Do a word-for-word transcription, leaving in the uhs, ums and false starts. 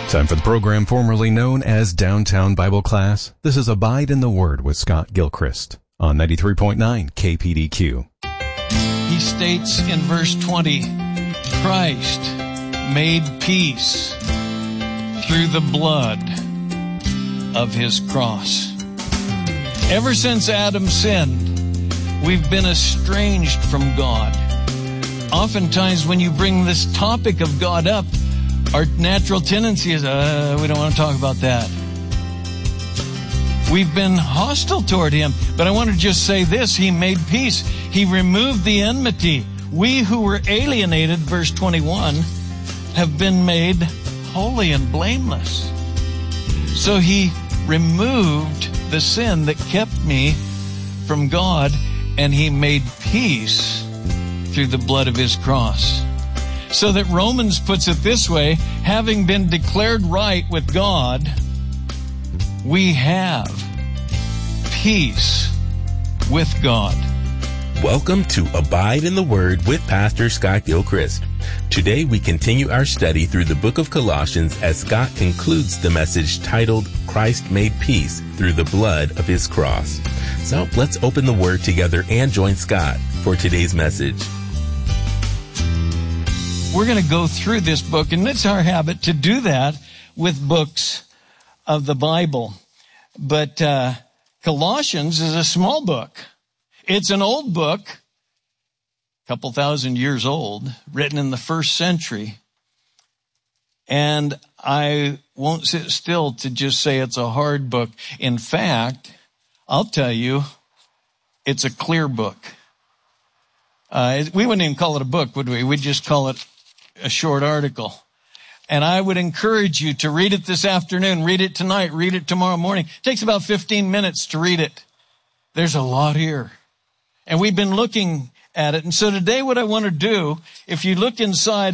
Time for the program formerly known as Downtown Bible Class. This is Abide in the Word with Scott Gilchrist on ninety-three point nine K P D Q. He states in verse twenty, Christ made peace through the blood of his cross. Ever since Adam sinned, we've been estranged from God. Oftentimes when you bring this topic of God up, our natural tendency is, uh, we don't want to talk about that. We've been hostile toward him. But I want to just say this, he made peace. He removed the enmity. We who were alienated, verse twenty-one, have been made holy and blameless. So he removed the sin that kept me from God, and he made peace through the blood of his cross. So that Romans puts it this way, having been declared right with God, we have peace with God. Welcome to Abide in the Word with Pastor Scott Gilchrist. Today we continue our study through the book of Colossians as Scott concludes the message titled, Christ Made Peace Through the Blood of His Cross. So let's open the Word together and join Scott for today's message. We're going to go through this book, and it's our habit to do that with books of the Bible. But uh, Colossians is a small book. It's an old book, a couple thousand years old, written in the first century. And I won't sit still to just say it's a hard book. In fact, I'll tell you, it's a clear book. Uh, we wouldn't even call it a book, would we? We'd just call it a short article. And I would encourage you to read it this afternoon, read it tonight, read it tomorrow morning. It takes about fifteen minutes to read it. There's a lot here. And we've been looking at it. And so today what I want to do, if you look inside